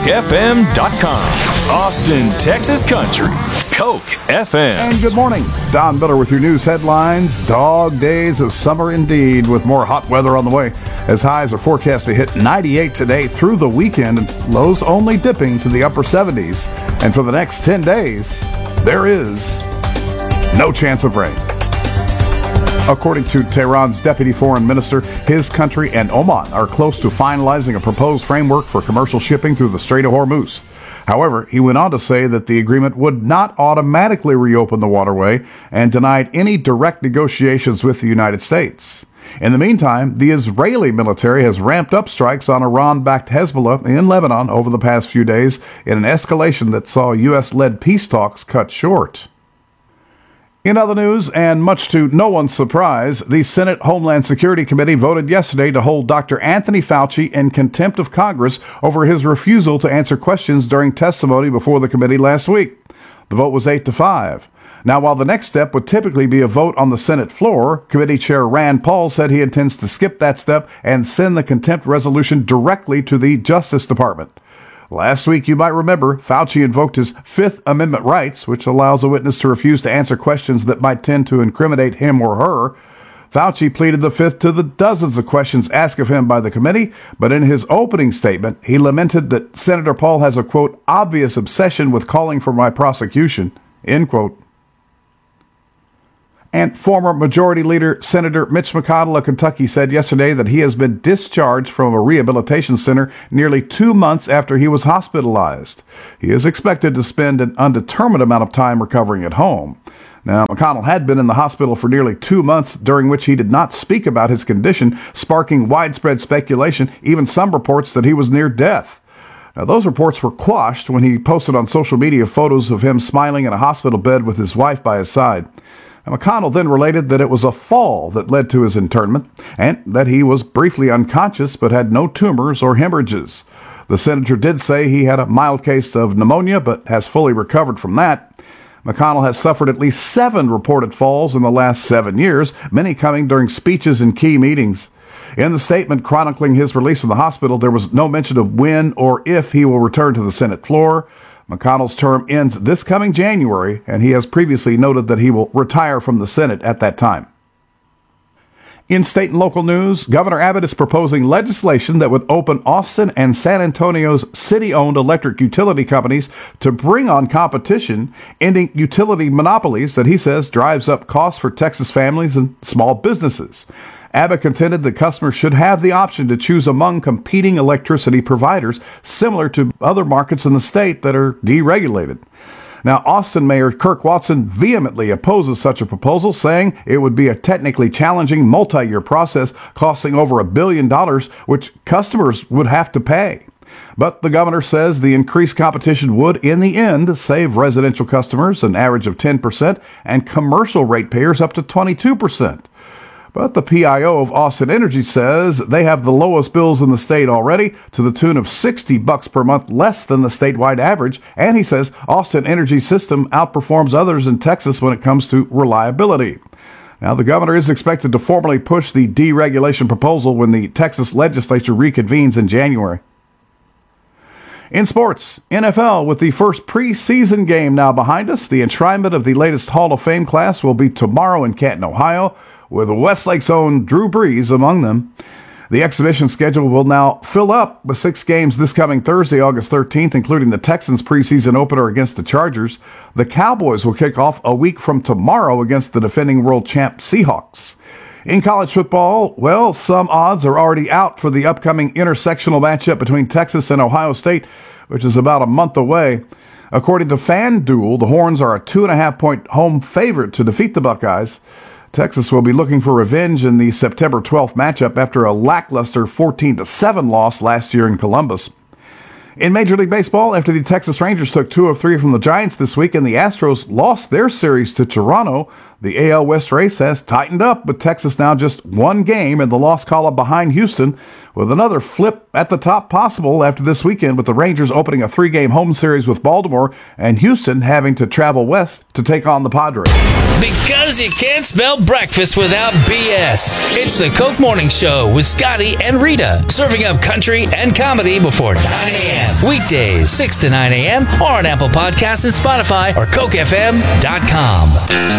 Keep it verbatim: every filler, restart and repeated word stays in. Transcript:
F M dot com. Austin, Texas Country. Coke F M. And good morning. Don Miller with your news headlines. Dog days of summer indeed, with more hot weather on the way, as highs are forecast to hit ninety-eight today through the weekend, and lows only dipping to the upper seventies. And for the next ten days, there is no chance of rain. According to Tehran's deputy foreign minister, his country and Oman are close to finalizing a proposed framework for commercial shipping through the Strait of Hormuz. However, he went on to say that the agreement would not automatically reopen the waterway and denied any direct negotiations with the United States. In the meantime, the Israeli military has ramped up strikes on Iran-backed Hezbollah in Lebanon over the past few days in an escalation that saw U S-led peace talks cut short. In other news, and much to no one's surprise, the Senate Homeland Security Committee voted yesterday to hold Doctor Anthony Fauci in contempt of Congress over his refusal to answer questions during testimony before the committee last week. The vote was eight to five. Now, while the next step would typically be a vote on the Senate floor, Committee Chair Rand Paul said he intends to skip that step and send the contempt resolution directly to the Justice Department. Last week, you might remember, Fauci invoked his Fifth Amendment rights, which allows a witness to refuse to answer questions that might tend to incriminate him or her. Fauci pleaded the Fifth to the dozens of questions asked of him by the committee, but in his opening statement, he lamented that Senator Paul has a, quote, obvious obsession with calling for my prosecution, end quote. And former Majority Leader Senator Mitch McConnell of Kentucky said yesterday that he has been discharged from a rehabilitation center nearly two months after he was hospitalized. He is expected to spend an undetermined amount of time recovering at home. Now, McConnell had been in the hospital for nearly two months, during which he did not speak about his condition, sparking widespread speculation, even some reports that he was near death. Now, those reports were quashed when he posted on social media photos of him smiling in a hospital bed with his wife by his side. McConnell then related that it was a fall that led to his internment and that he was briefly unconscious but had no tumors or hemorrhages. The senator did say he had a mild case of pneumonia but has fully recovered from that. McConnell has suffered at least seven reported falls in the last seven years, many coming during speeches and key meetings. In the statement chronicling his release from the hospital, there was no mention of when or if he will return to the Senate floor. McConnell's term ends this coming January, and he has previously noted that he will retire from the Senate at that time. In state and local news, Governor Abbott is proposing legislation that would open Austin and San Antonio's city-owned electric utility companies to bring on competition, ending utility monopolies that he says drives up costs for Texas families and small businesses. Abbott contended that customers should have the option to choose among competing electricity providers, similar to other markets in the state that are deregulated. Now, Austin Mayor Kirk Watson vehemently opposes such a proposal, saying it would be a technically challenging multi-year process costing over a billion dollars, which customers would have to pay. But the governor says the increased competition would, in the end, save residential customers an average of ten percent and commercial ratepayers up to twenty-two percent. But the P I O of Austin Energy says they have the lowest bills in the state already, to the tune of sixty bucks per month less than the statewide average. And he says Austin Energy's system outperforms others in Texas when it comes to reliability. Now, the governor is expected to formally push the deregulation proposal when the Texas legislature reconvenes in January. In sports, N F L, with the first preseason game now behind us, the enshrinement of the latest Hall of Fame class will be tomorrow in Canton, Ohio, with Westlake's own Drew Brees among them. The exhibition schedule will now fill up with six games this coming Thursday, August thirteenth, including the Texans' preseason opener against the Chargers. The Cowboys will kick off a week from tomorrow against the defending world champ Seahawks. In college football, well, some odds are already out for the upcoming intersectional matchup between Texas and Ohio State, which is about a month away. According to FanDuel, the Horns are a two and a half point home favorite to defeat the Buckeyes. Texas will be looking for revenge in the September twelfth matchup after a lackluster fourteen to seven loss last year in Columbus. In Major League Baseball, after the Texas Rangers took two of three from the Giants this week and the Astros lost their series to Toronto, The A L West race has tightened up, with Texas now just one game in the loss column behind Houston, with another flip at the top possible after this weekend, with the Rangers opening a three-game home series with Baltimore and Houston having to travel west to take on the Padres. Because you can't spell breakfast without B S. It's the Coke Morning Show with Scotty and Rita, serving up country and comedy before nine a.m. Weekdays, six to nine a.m. or on Apple Podcasts and Spotify or Coke F M dot com.